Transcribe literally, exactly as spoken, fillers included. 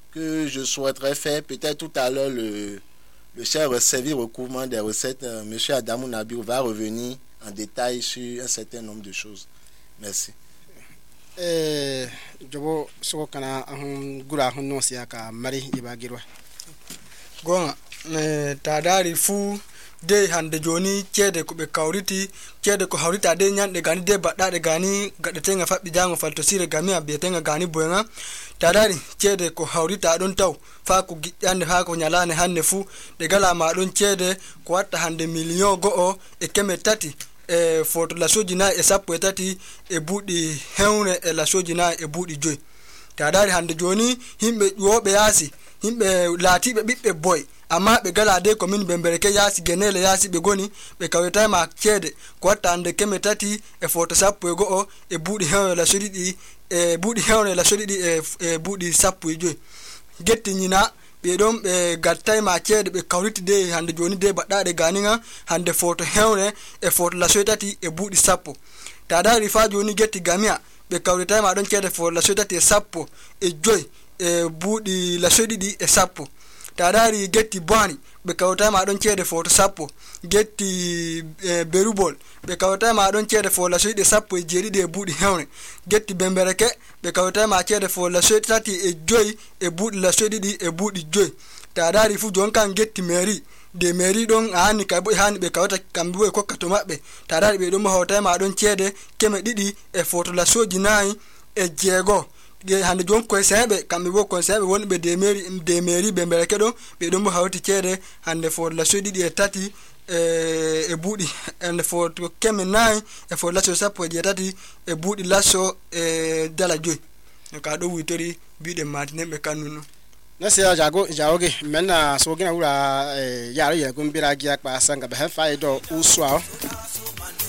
que je souhaiterais faire. Peut-être tout à l'heure, le, le cher service recouvrement des recettes, euh, M. Adamou Nabiou, va revenir en détail sur un certain nombre de choses. Merci. Eh, jobo so kana ahun gura hun no siya ka mari ibagirwa. Gonga eh tadari fu de hande joni cede ko be kawriti cede ko hawrita de nyande gani de badda de gani gadde tenga fabbi jango falto sire gami abbe tenga gani boyenga tadari cede ko hawrita don taw fa ko gidande ha ko nyalane hanne fu de gala ma don cede ko watta hande million go o e keme tati e foto la sojina e sappo e tati e budi hewne e la sojina e budi joy tadari hande joni himbe wobe yasi himbe latibe bibbe boy amma be gala de commune bembereke yasi genele yasi be goni be kaweta ma cede ko tande keme tati e foto sappo e go o e budi hewne la sodidi e budi hewne la sodidi e, e budi sappo e joy getti nyina be dom be gattay ma cede be kawriti de hande joni de baddade ganinga hande foto hewne e foto la sodati e budi sappo tadari fa joni getti gamia be kawrita ma don cede foto la sodati e sappo e joy e budi la sodidi e sappo tadari getti bani be kawta ma don cede foto sappo getti e, berubol be kawta ma don cede foto la sodidi sappo e jeri de budi hewne getti bembereke be kawta ma cede foto la sodati e joy e budi la sodidi e budi joy tadari fu jon kan getti mairie de mairie don ani kay bo hani be kawta kambe e kokkato mabbe tadari be dum hawta ma don cede keme didi e foto la soji nai e jego ge hande jon ko sebe kambe bo ko sebe won be de mairie de mairie be bereke do be dum hawti cede hande foto la soji didi e tati e e budi and foto keme nai e foto la so sappo e tati e budi laso e dala joy ka do witori bide matine be kanuno Nasiya jago jaoge menna so gina wura yaro ya gumbira giya pa sanga be fa do uswa